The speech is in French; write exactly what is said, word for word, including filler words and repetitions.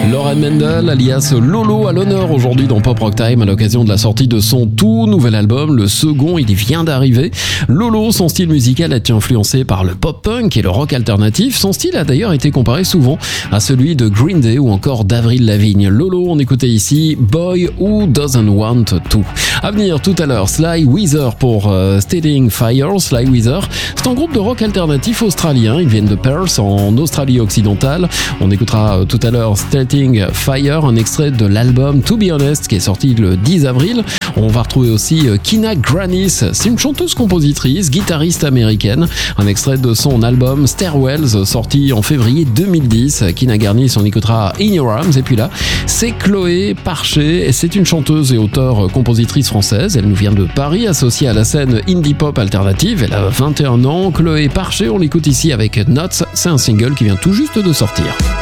Lauren Mendel, alias Lolo, à l'honneur aujourd'hui dans Pop Rock Time à l'occasion de la sortie de son tout nouvel album, le second, il y vient d'arriver. Lolo, son style musical est influencé par le pop-punk et le rock alternatif. Son style a d'ailleurs été comparé souvent à celui de Green Day ou encore d'Avril Lavigne. Lolo, on écoutait ici Boy Who Doesn't Want To. À venir tout à l'heure, Sly Weather pour euh, Starting Fire. Sly Weather, c'est un groupe de rock alternatif australien. Ils viennent de Perth en Australie occidentale. On écoutera euh, tout à l'heure Starting Fire, un extrait de l'album To Be Honest qui est sorti le dix avril. On va retrouver aussi euh, Kina Grannis. C'est une chanteuse-compositrice, guitariste américaine. Un extrait de son album Stairwells sorti en février deux mille dix. Kina Grannis, on écoutera In Your Arms. Et puis là, c'est Chloé Parché. C'est une chanteuse et auteure-compositrice française. Elle nous vient de Paris, associée à la scène indie pop alternative. Elle a vingt et un ans. Chloé Parché, on l'écoute ici avec Notes. C'est un single qui vient tout juste de sortir.